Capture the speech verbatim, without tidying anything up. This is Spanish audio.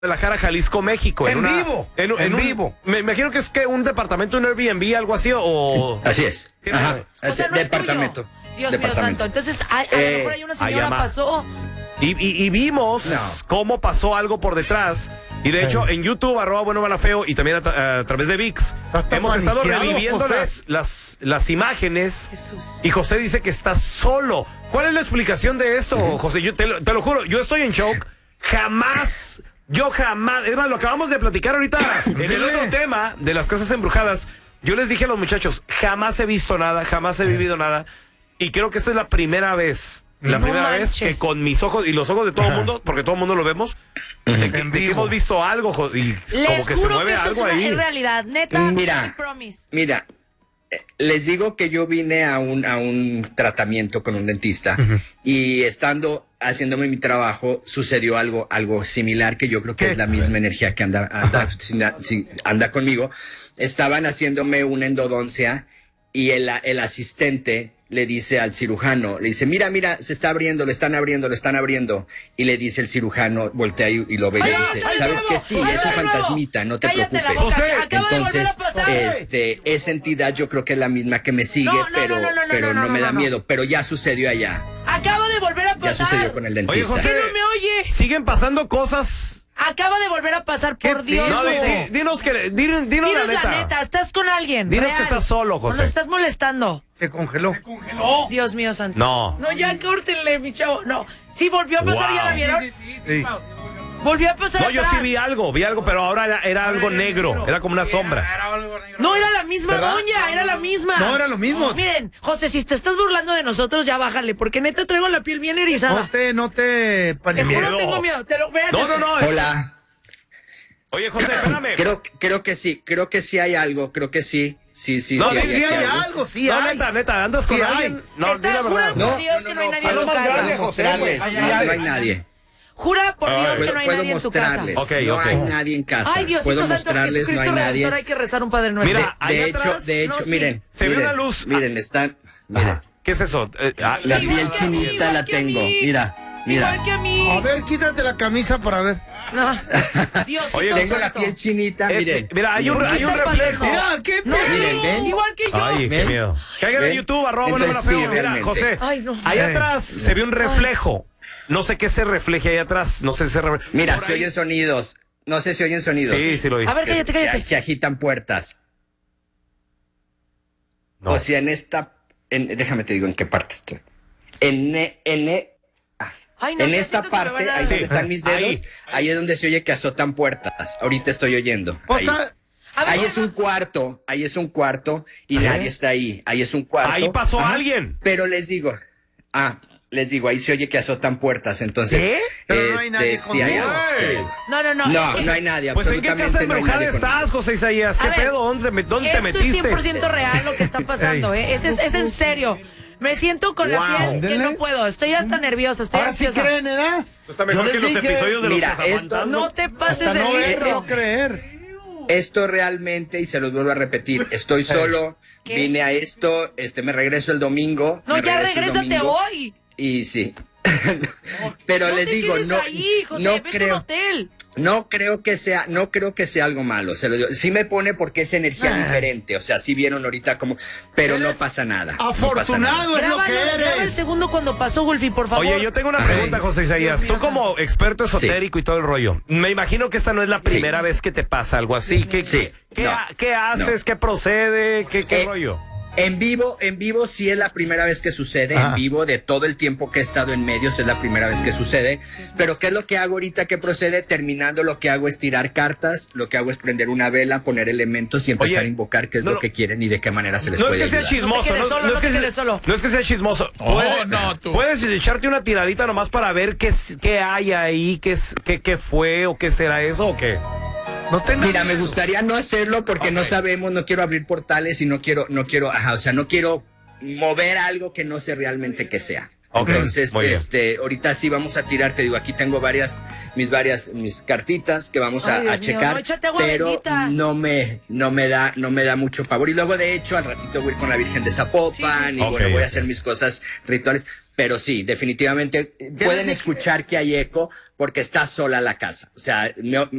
Guadalajara, Jalisco, México. En, en una, vivo. En, en, en un, vivo. Me imagino que es que un departamento, un Airbnb, algo así, o... Así es. Ajá. O sea, no es departamento. tuyo. Dios mío departamento. santo. Entonces, a, a Eh, lo mejor hay una señora llama. pasó. Y, y, y vimos No. cómo pasó algo por detrás. Y de hecho, en YouTube, arroba bueno mala feo, y también a, a través de VIX, Está hemos estado manejado, reviviendo José. las, las, las imágenes. Jesús. Y José dice que está solo. ¿Cuál es la explicación de esto, uh-huh. José? Yo te lo, te lo juro, yo estoy en shock. Jamás, yo jamás. Es más, lo acabamos de platicar ahorita en el otro tema de las casas embrujadas. Yo les dije a los muchachos, jamás he visto nada, jamás he vivido nada. Y creo que esta es la primera vez. La No primera manches. vez que con mis ojos y los ojos de todo el mundo, porque todo el mundo lo vemos, de que, de que hemos visto algo jo- y Les como que se juro mueve que esto algo es una ahí. realidad, neta. Mira. I promise. Mira, eh, les digo que yo vine a un, a un tratamiento con un dentista uh-huh. y estando haciéndome mi trabajo sucedió algo, algo similar que yo creo que ¿Qué? es la misma energía que anda, anda, anda, anda conmigo. Estaban haciéndome una endodoncia y el, el asistente le dice al cirujano, le dice, mira, mira, se está abriendo, lo están abriendo, lo están abriendo. Y le dice el cirujano, voltea y, y lo ve y le dice, ¿sabes qué? Sí, es un fantasmita, no te Cállate la preocupes. boca, José, acaba de volver Entonces, a pasar. este, esa entidad yo creo que es la misma que me sigue, No, no, pero, no, no, no, pero no, no, no, me no, da no. miedo. Pero ya sucedió allá. Acaba de volver a Ya pasar. sucedió con el Oye, dentista. José, ¿Qué no me oye? siguen pasando cosas. Acaba de volver a pasar, por ¿Qué Dios. No, di- José. di- dinos que, di- dinos, Dinos la neta. la neta, estás con alguien. Dinos real. que estás solo, O José. nos estás molestando. Se congeló. Dios mío santo. No. No, ya córtenle, mi chavo. No. Sí, volvió a pasar, Wow. ¿ya la vieron? Sí. Volvió a pasar. No, yo sí atrás. vi algo, vi algo, pero ahora era, era algo negro, era como una sombra. No, era la misma ¿Verdad? doña, era la misma. No, era lo mismo. Miren, José, si te estás burlando de nosotros, ya bájale, porque neta traigo la piel bien erizada. No te, no te Te paniques. juro, miedo. tengo miedo. Te lo vean. No, no, no. es- Hola. Oye, José, espérame. Creo, creo que sí, creo que sí hay algo, creo que sí. Sí, sí, No, sí. di- hay di- aquí hay algo. algo, sí no, hay. neta, neta, ¿andas con Sí alguien? No, di Está, la jura verdad. por Dios que no hay nadie en puedo, tu casa. puedo mostrarles, no, no hay nadie. Jura por Dios que Puedo, no hay puedo nadie en tu casa. mostrarles, Ok, no ok. hay nadie en casa. Ay, Diosito puedo Santo, mostrarles, no Jesucristo hay nadie. Redentor, hay que rezar un Padre Nuestro. Mira, ahí de hecho, atrás, de hecho, no, sí. miren. Se ve miren, una luz. Miren, están, miren, Ajá. ¿Qué es eso? Eh, ah, la Sí, piel igual que a mí, chinita igual la que a tengo. mí. Mira, mira. Igual que a mí. A ver, quítate la camisa para ver. No. Diosito Oye, Tengo la Santo. piel chinita, eh, miren. mira, hay un, Miren. hay un ¿Qué está reflejo. pasando? Mira, ¿qué No, pedo? sí, Miren, ven. igual que yo. Ay, qué ¿Ven? miedo. Caigan en ¿Ven? YouTube, arroba bueno Entonces, mala sí, feo. Mira, realmente. José, Ay, no. ahí Eh. atrás se ve un reflejo. No sé qué se refleje ahí atrás. No sé si se refleja. Mira, Por se ahí- oyen sonidos. No sé si oyen sonidos. Sí, sí lo oí. A ver, cállate, Que, cállate. que agitan puertas. No. O sea, en esta, en, déjame te digo en qué parte estoy. En, e- en, e- Ay, no, en ya esta siento que me parte, van a- ahí Sí. donde están mis dedos, Ahí. ahí. es donde se oye que azotan puertas. Ahorita estoy oyendo. O ahí. sea, A ver, Ahí es un cuarto, ahí es un cuarto y ¿Eh? nadie está ahí. Ahí es un cuarto. Ahí pasó Ajá. alguien. Pero les digo, ah, les digo, ahí se oye que azotan puertas. Entonces, ¿Qué? Pero no hay nadie este, sí hay conmigo. algo. sí. No, no, no. No, Es- no hay nadie. Pues en qué absolutamente casa no hay embrujada nadie estás, conmigo. José Isaías. ¿Qué A ver, pedo? ¿Dónde, me- dónde te Esto es metiste? cien por ciento real lo que está pasando, ¿eh? Es, es, es en serio. Me siento con Wow. la piel que Ándele. no puedo. Estoy hasta nerviosa, estoy ahora sí ansiosa. creen, ¿eh? Está mejor Yo que les los dije, episodios de los mira, cazafantasmas. No te pases Hasta de no ver, litro. no creer. Esto realmente, y se los vuelvo a repetir, estoy solo, ¿Qué? vine a esto, este, me regreso el domingo. No, me ya regreso el regrésate domingo, hoy. Y sí. Pero No les te digo, quedes no, ahí, José, no vete a un creo. hotel. No creo que sea, no creo que sea algo malo, se lo digo. Sí me pone porque es energía Ah. diferente, o sea, sí vieron ahorita como, pero no pasa nada. no pasa nada. Afortunado es lo Grábalo, que graba el eres. segundo cuando pasó, Wolfie, por favor. Oye, yo tengo una pregunta, Ay. José Isaías. Dios mío, Tú como experto esotérico y todo el rollo, me imagino que esta no es la primera Sí. vez que te pasa algo así. ¿Qué, Sí. qué, No. ha- qué haces? No. ¿Qué procede? ¿Qué, qué Eh, rollo? En vivo, en vivo sí es la primera vez que sucede, Ah. en vivo de todo el tiempo que he estado en medios es la primera vez que sucede, pero ¿qué es lo que hago ahorita que procede? Terminando lo que hago es tirar cartas, lo que hago es prender una vela, poner elementos y empezar Oye, a invocar qué es no, lo no. que quieren y de qué manera se les No es puede que sea ayudar. chismoso, No te quedes solo, es no que te sea- quedes solo. no es que sea chismoso. Oh, Puede- no, tú. Puedes echarte una tiradita nomás para ver qué, es- qué hay ahí, qué, es- qué, qué fue o qué será eso o qué. No tengas Mira, me miedo. gustaría no hacerlo porque no sabemos, no quiero abrir portales y no quiero, no quiero, ajá, o sea, no quiero mover algo que no sé realmente qué sea. Ok, Entonces, muy bien. este, ahorita sí vamos a tirar, te digo, aquí tengo varias, mis varias, mis cartitas que vamos a, Ay, Dios a mío, checar, no, échate agua pero bendita. no me, no me da, no me da mucho pavor. Y luego, de hecho, al ratito voy a ir con la Virgen de Zapopan, Sí, sí, sí. y Ok, bueno, voy ok. a hacer mis cosas rituales. Pero sí, definitivamente, eh, pueden desde que- escuchar que hay eco porque está sola la casa. O sea, me,